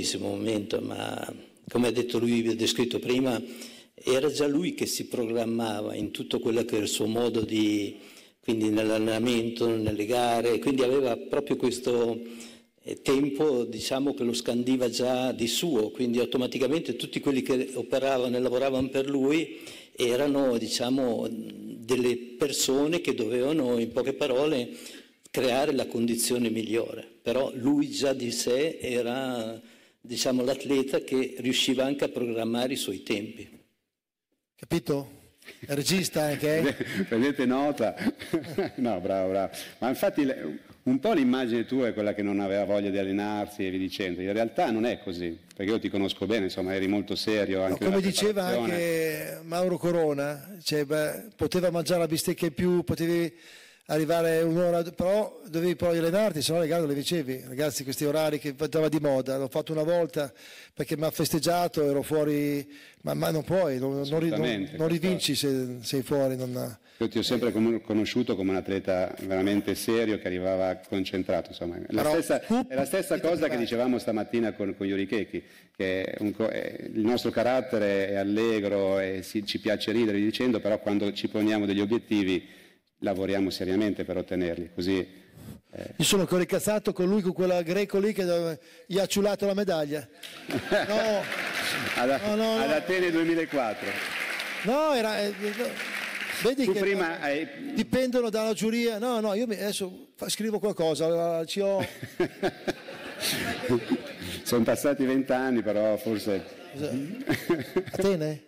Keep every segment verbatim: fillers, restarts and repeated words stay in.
bellissimo momento, ma come ha detto lui, vi ho descritto prima, era già lui che si programmava in tutto quello che era il suo modo di, quindi nell'allenamento, nelle gare, quindi aveva proprio questo tempo, diciamo, che lo scandiva già di suo, quindi automaticamente tutti quelli che operavano e lavoravano per lui erano, diciamo, delle persone che dovevano, in poche parole, creare la condizione migliore. Però lui già di sé era, diciamo, l'atleta che riusciva anche a programmare i suoi tempi. Capito? È regista anche, eh? Prendete nota. No, bravo, bravo. Ma infatti un po' l'immagine tua è quella che non aveva voglia di allenarsi e via dicendo. In realtà non è così, perché io ti conosco bene, insomma, eri molto serio. Anche no, come diceva anche Mauro Corona, cioè, beh, poteva mangiare la bistecca in più, potevi arrivare un'ora, però dovevi poi allenarti, se no le gare non le vincevi. Ragazzi, questi orari che andava di moda, l'ho fatto una volta perché mi ha festeggiato, ero fuori, ma, ma non puoi, non, non, non, non rivinci se sei fuori. Non... Io ti ho sempre conosciuto come un atleta veramente serio che arrivava concentrato, insomma. La però, stessa, è la stessa cosa che dicevamo stamattina con, con Yuri Keki, che un, è, il nostro carattere è allegro e si, ci piace ridere dicendo, però quando ci poniamo degli obiettivi lavoriamo seriamente per ottenerli, così... Eh. Io sono ancora incazzato con lui, con quella greco lì che gli ha ciulato la medaglia. No, ad, no, no, ad no. Atene duemilaquattro. No, era... Eh, vedi tu che prima no, hai... dipendono dalla giuria. No, no, io adesso scrivo qualcosa, ci ho... Sono passati vent'anni, però forse... Atene?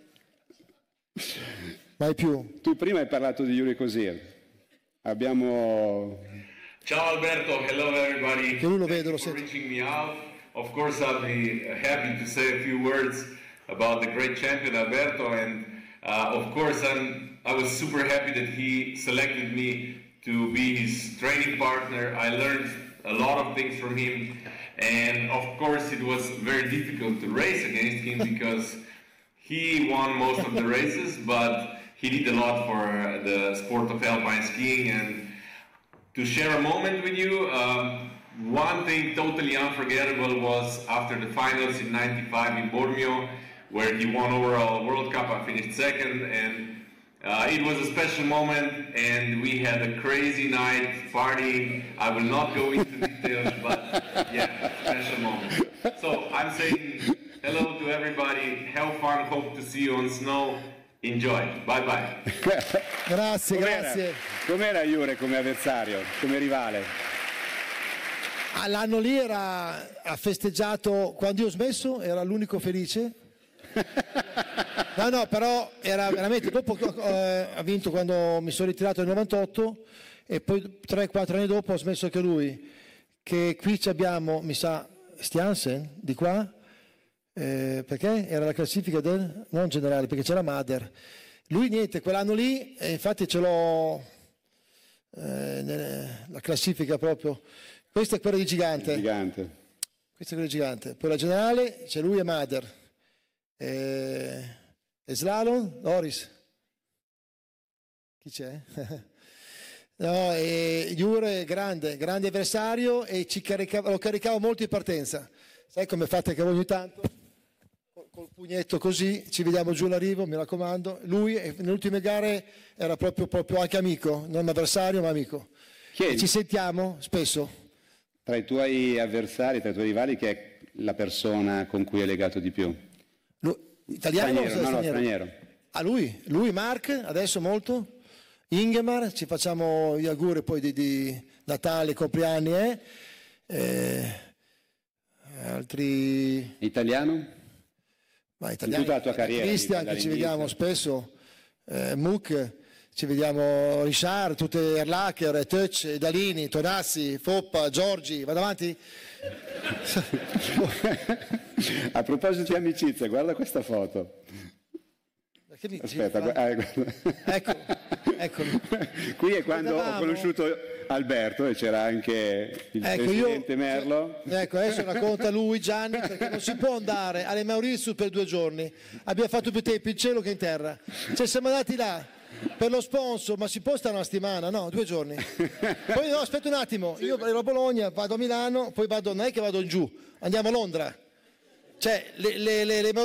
Mai più. Tu prima hai parlato di Yuri Kosir. Abbiamo... Ciao Alberto, hello everybody. Che lui lo vedo, lo for reaching me out. Of course I'll be happy to say a few words about the great champion Alberto, and uh, of course I'm, I was super happy that he selected me to be his training partner. I learned a lot of things from him, and of course it was very difficult to race against him because he won most of the races, but he did a lot for the sport of alpine skiing. And to share a moment with you, um, one thing totally unforgettable was after the finals in ninety-five in Bormio, where he won overall World Cup. I finished second, and uh, it was a special moment, and we had a crazy night partying. I will not go into details, but yeah, special moment. So I'm saying hello to everybody, have fun, hope to see you on snow. Enjoy, bye bye. Grazie, com'era, grazie. Com'era Jure come avversario, come rivale? L'anno lì era, ha festeggiato, quando io ho smesso era l'unico felice. No, no, però era veramente, dopo eh, ha vinto quando mi sono ritirato nel novantotto e poi tre quattro anni dopo ha smesso anche lui. Che qui abbiamo, mi sa, Stiansen, di qua. Eh, perché era la classifica del non generale, perché c'era Mader, lui niente quell'anno lì, e infatti ce l'ho eh, nelle, la classifica proprio. Questa è quella di gigante, gigante. Questa è quella di gigante, poi la generale c'è lui e Mader, e, e slalom Loris, chi c'è? No, e Jure grande grande avversario, e ci caricava, lo caricavo molto in partenza, sai come fate anche voi ogni tanto, col pugnetto così, ci vediamo giù l'arrivo, mi raccomando. Lui nelle ultime gare era proprio, proprio anche amico, non avversario ma amico. E ci sentiamo spesso. Tra i tuoi avversari, tra i tuoi rivali, che è la persona con cui è legato di più? Lui, italiano straniero, o no, straniero? No, straniero. Ah, lui, lui Mark, adesso molto. Ingemar, ci facciamo gli auguri poi di, di Natale, compleanni, eh? Eh, altri... Italiano? Ma italiano, in tutta la tua carriera, Cristian, che ci vediamo spesso, eh, Muc, ci vediamo Richard, tutte Erlacher, Touch, Dalini, Tonassi, Foppa, Giorgi, vado avanti? A proposito di amicizia, guarda questa foto. Che Aspetta, gu- eh, ecco, eccolo. Qui è quando ho conosciuto Alberto e c'era anche il ecco, presidente io, Merlo. Ecco, adesso racconta lui, Gianni, perché non si può andare alle Mauritius per due giorni. Abbiamo fatto più tempo in cielo che in terra. Cioè siamo andati là per lo sponsor, ma si può stare una settimana? No, due giorni. Poi no, aspetta un attimo, io ero a Bologna, vado a Milano, poi vado, non è che vado giù, andiamo a Londra. Cioè, le, le, le, le